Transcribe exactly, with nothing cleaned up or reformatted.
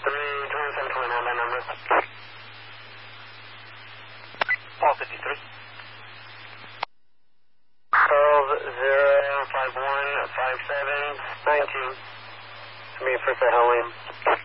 fifty-three, twenty-seven twenty-nine, my number. Paul fifty-three. twelve zero five one five seven nineteen. To me, first at Helen.